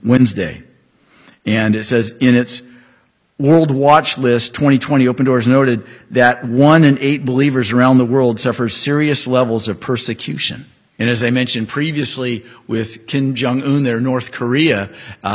Wednesday. And it says in its World Watch List 2020, Open Doors noted that 1 in 8 believers around the world suffer serious levels of persecution. And as I mentioned previously with Kim Jong-un there, North Korea,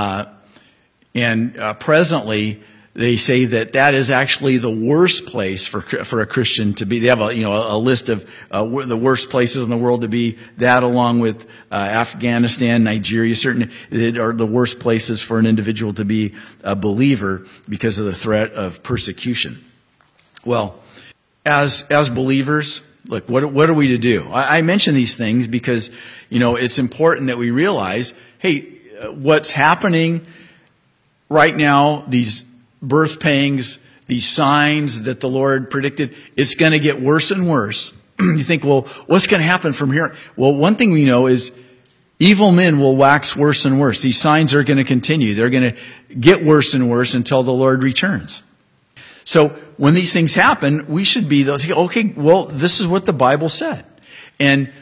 presently they say that is actually the worst place for a Christian to be. They have a list of the worst places in the world to be. That, along with Afghanistan, Nigeria, certain are the worst places for an individual to be a believer because of the threat of persecution. Well, as believers, look, what are we to do? I mention these things because it's important that we realize, hey, what's happening right now, these birth pangs, these signs that the Lord predicted, it's going to get worse and worse. You think, well, what's going to happen from here? Well, one thing we know is evil men will wax worse and worse. These signs are going to continue. They're going to get worse and worse until the Lord returns. So when these things happen, we should be those, okay, well, this is what the Bible said. And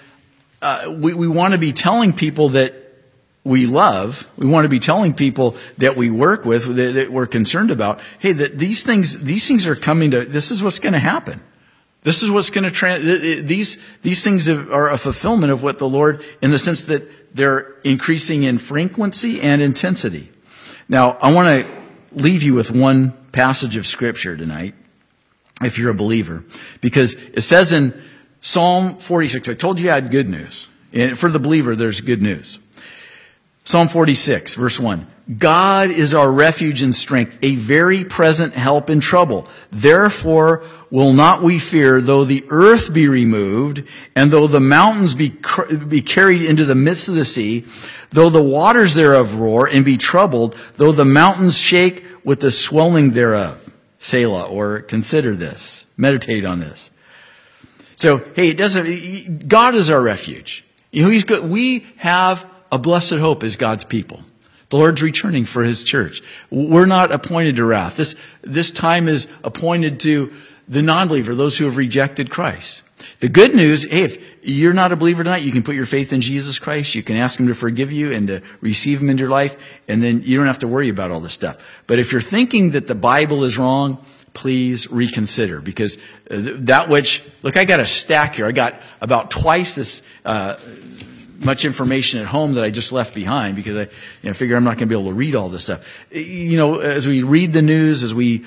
we want to be telling people that we love, we want to be telling people that we work with, that we're concerned about, hey, that these things are coming to, this is what's going to happen. This is what's going to, these things are a fulfillment of what the Lord, in the sense that they're increasing in frequency and intensity. Now, I want to leave you with one passage of Scripture tonight, if you're a believer, because it says in Psalm 46, I told you I had good news. And for the believer, there's good news. Psalm 46, verse 1. God is our refuge and strength, a very present help in trouble. Therefore will not we fear, though the earth be removed, and though the mountains be carried into the midst of the sea, though the waters thereof roar and be troubled, though the mountains shake with the swelling thereof. Selah, or consider this. Meditate on this. So, hey, God is our refuge. He's good. We have a blessed hope as God's people. The Lord's returning for His church. We're not appointed to wrath. This time is appointed to the non-believer, those who have rejected Christ. The good news, hey, if you're not a believer tonight, you can put your faith in Jesus Christ. You can ask Him to forgive you and to receive Him into your life, and then you don't have to worry about all this stuff. But if you're thinking that the Bible is wrong, please reconsider, because that which, look, I got a stack here. I got about twice this much information at home that I just left behind, because I figure I'm not going to be able to read all this stuff. As we read the news, as we,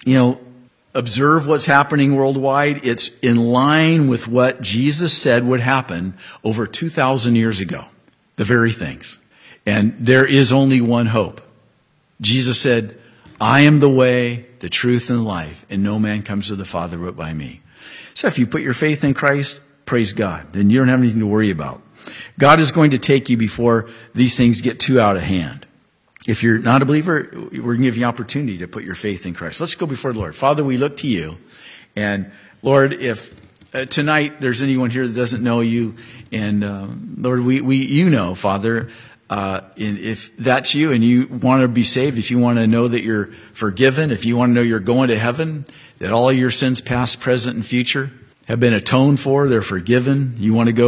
observe what's happening worldwide, it's in line with what Jesus said would happen over 2,000 years ago. The very things. And there is only one hope. Jesus said, I am the way, the truth, and the life, and no man comes to the Father but by me. So if you put your faith in Christ, praise God. Then you don't have anything to worry about. God is going to take you before these things get too out of hand. If you're not a believer, we're going to give you an opportunity to put your faith in Christ. Let's go before the Lord. Father, we look to you. And Lord, if tonight there's anyone here that doesn't know you, and Lord, you know, Father, if that's you and you want to be saved, if you want to know that you're forgiven, if you want to know you're going to heaven, that all your sins past, present, and future have been atoned for, they're forgiven, you want to go